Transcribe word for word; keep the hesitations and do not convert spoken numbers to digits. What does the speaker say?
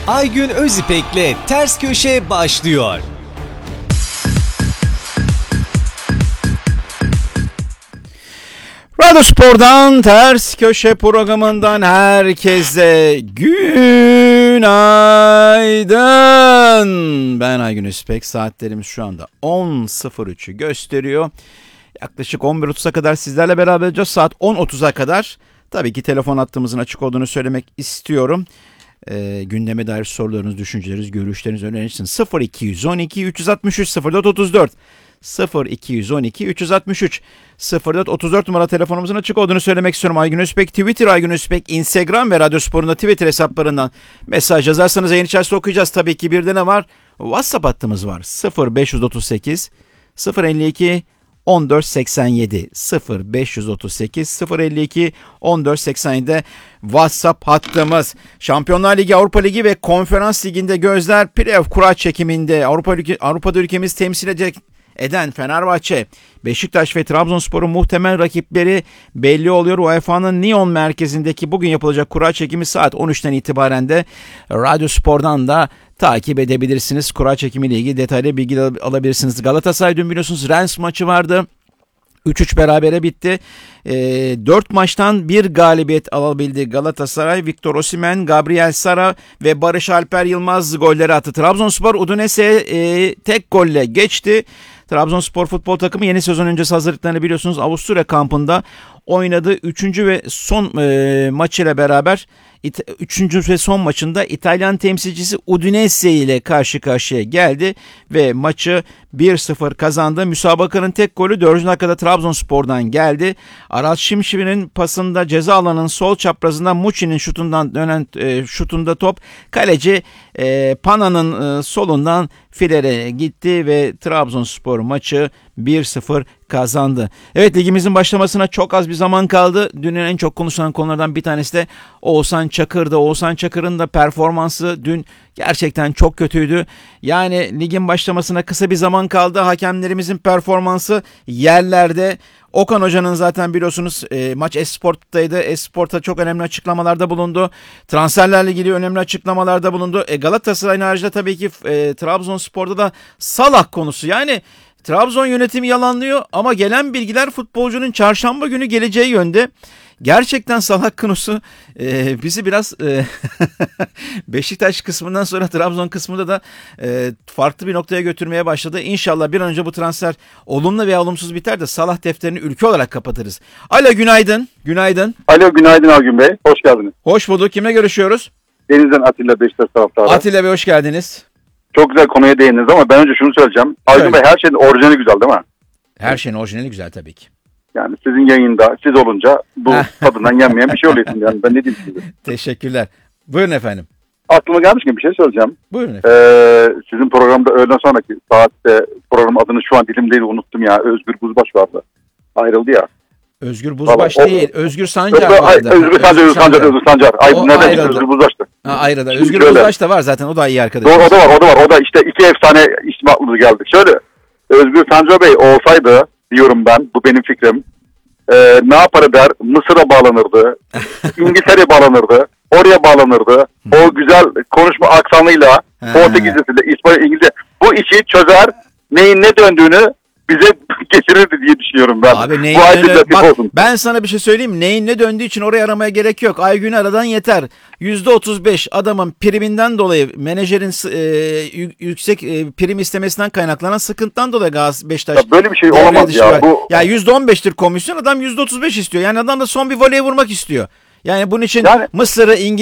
Aygün Özipek'le Ters Köşe başlıyor. Radyo Spor'dan Ters Köşe programından herkese günaydın. Ben Aygün Özipek. Saatlerimiz şu anda on sıfır üçü gösteriyor. Yaklaşık on bir otuza kadar sizlerle beraber olacağız. Saat on otuza kadar tabii ki telefon hattımızın açık olduğunu söylemek istiyorum. E, gündeme dair sorularınız, düşünceleriniz, görüşleriniz, önerirsiniz. sıfır iki on iki üç altı üç sıfır dört otuz dört sıfır iki on iki üç altı üç sıfır dört otuz dört numara telefonumuzun açık olduğunu söylemek istiyorum. Aygün Özipek Twitter, Aygün Özipek Instagram ve Radyo Spor'un da Twitter hesaplarından mesaj yazarsanız yayın içerisinde okuyacağız. Tabii ki bir de ne var? WhatsApp hattımız var. sıfır beş otuz sekiz sıfır elli iki on dört seksen yedi sıfır beş otuz sekiz sıfır elli iki on dört seksen yedi WhatsApp hattımız. Şampiyonlar Ligi, Avrupa Ligi ve Konferans Ligi'nde gözler playoff kura çekiminde. Avrupa Avrupa'da ülkemizi temsil edecek eden Fenerbahçe, Beşiktaş ve Trabzonspor'un muhtemel rakipleri belli oluyor. U E F A'nın Nyon merkezindeki bugün yapılacak kura çekimi saat on üçten itibaren de Radyo Spor'dan da takip edebilirsiniz. Kura çekimiyle ilgili detaylı bilgi alabilirsiniz. Galatasaray dün biliyorsunuz Rennes maçı vardı. üç üç berabere bitti. E, dört maçtan bir galibiyet alabildi Galatasaray. Victor Osimhen, Gabriel Sara ve Barış Alper Yılmaz golleri attı. Trabzonspor Udinese'ye e, tek golle geçti. Trabzonspor futbol takımı yeni sezon öncesi hazırlıklarını biliyorsunuz Avusturya kampında oynadı. Üçüncü ve son e, maçıyla beraber Üçüncü ve son maçında İtalyan temsilcisi Udinese ile karşı karşıya geldi ve maçı bir sıfır kazandı. Müsabakanın tek golü dördüncü dakikada Trabzonspor'dan geldi. Aras Şimşir'in pasında ceza alanının sol çaprazından Muçi'nin şutundan dönen e, şutunda top kaleci e, Pana'nın e, solundan filere gitti ve Trabzonspor maçı bir sıfır kazandı. Evet, ligimizin başlamasına çok az bir zaman kaldı. Dünün en çok konuşulan konulardan bir tanesi de Oğuzhan Çakır'dı. Oğuzhan Çakır'ın da performansı dün gerçekten çok kötüydü. Yani ligin başlamasına kısa bir zaman kaldı. Hakemlerimizin performansı yerlerde. Okan Hoca'nın zaten biliyorsunuz e, maç Esport'taydı. Esport'a çok önemli açıklamalarda bulundu. Transferlerle ilgili önemli açıklamalarda bulundu. E, Galatasaray'ın haricinde tabii ki e, Trabzonspor'da da Salah konusu. Yani Trabzon yönetimi yalanlıyor ama gelen bilgiler futbolcunun çarşamba günü geleceği yönde. Gerçekten Salah konusu e, bizi biraz e, Beşiktaş kısmından sonra Trabzon kısmında da e, farklı bir noktaya götürmeye başladı. İnşallah bir an önce bu transfer olumlu veya olumsuz biter de Salah defterini ülke olarak kapatırız. Alo, günaydın. Günaydın. Alo, günaydın Aygün Bey. Hoş geldiniz. Hoş bulduk. Kimle görüşüyoruz? Deniz'den Atilla, Beşiktaş taraftarı. Atilla Bey, hoş geldiniz. Çok güzel konuya değindiniz ama ben önce şunu söyleyeceğim. Aygün Bey, her şeyin orijinali güzel değil mi? Her şeyin orijinali güzel tabii ki. Yani sizin yayında siz olunca bu tadından yenmeyen bir şey oluyor. Yani ben ne diyeyim size? Teşekkürler. Buyurun efendim. Aklıma gelmişken bir şey söyleyeceğim. Buyurun efendim. Ee, sizin programda öğleden sonraki saatte program adını şu an dilimdeydi, unuttum ya. Özgür Buzbaş vardı. Ayrıldı ya. Özgür Buzbaş Vallahi, değil. o, Özgür Sancar Özgür, vardı. Özgür, Özgür Sancar, Özgür Sancar, Özgür Sancar. Ay, o neden ayrıldı. Özgür Buzbaş'tı? Ha, ayrıldı. Şimdi Özgür şöyle. Buzbaş da var zaten. O da iyi arkadaş. Doğru, o da var, o da var. O da işte iki efsane isim aklımıza geldi. Şöyle, Özgür Sancar Bey olsaydı diyorum ben, bu benim fikrim. Ee, ne yapar eder? Mısır'a bağlanırdı, İngiltere'ye bağlanırdı, oraya bağlanırdı. O güzel konuşma aksanıyla, Portekizcesiyle, İspanya, İngilizce bu işi çözer, neyin ne döndüğünü bize getirirdi diye düşünüyorum ben. Abi neyin bu ne, bak, olsun. ben sana bir şey söyleyeyim. Neyin ne döndüğü için oraya aramaya gerek yok. Aygün aradan yeter. yüzde otuz beş adamın priminden dolayı menajerin e, yüksek e, prim istemesinden kaynaklanan sıkıntıdan dolayı Gaz Beşiktaş. Ya böyle bir şey olamaz ya. Bu... Ya yüzde on beştir komisyon, adam yüzde otuz beş istiyor. Yani adam da son bir voley vurmak istiyor. Yani bunun için yani... Mısır'ı, İngiltere'yi